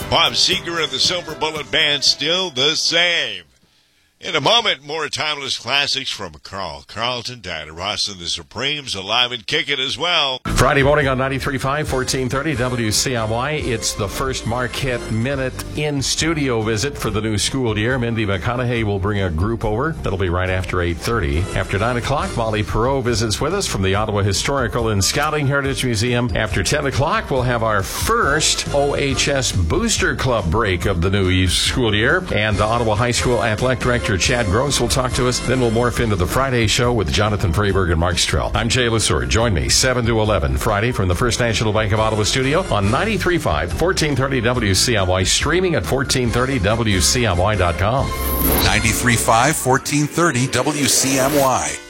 Bob Seger and the Silver Bullet Band still the same. In a moment, more timeless classics from Carl Carlton, Diana Ross and the Supremes, alive and kicking as well. Friday morning on 93.5, 1430 WCMY. It's the first Marquette Minute in-studio visit for the new school year. Mindy McConaughey will bring a group over. That'll be right after 8:30. After 9 o'clock, Molly Perot visits with us from the Ottawa Historical and Scouting Heritage Museum. After 10 o'clock, we'll have our first OHS Booster Club break of the new school year. And the Ottawa High School Athletic Director Chad Gross will talk to us. Then we'll morph into the Friday show with Jonathan Freyberg and Mark Strell. I'm Jay Lesseur. Join me 7 to 11 Friday from the First National Bank of Ottawa studio on 93.5, 1430 WCMY, streaming at 1430WCMY.com. 93.5, 1430 WCMY.